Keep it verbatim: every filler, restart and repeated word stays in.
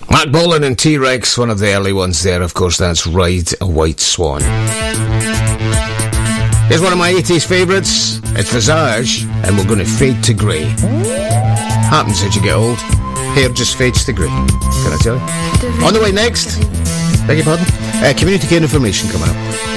Mark Bolan and T-Rex, one of the early ones there, of course, that's Ride a White Swan. Here's one of my eighties favourites. It's Visage, and we're going to fade to grey. Happens as you get old. Hair just fades to grey. Can I tell you? On the way next, beg your pardon, uh, community care information coming up.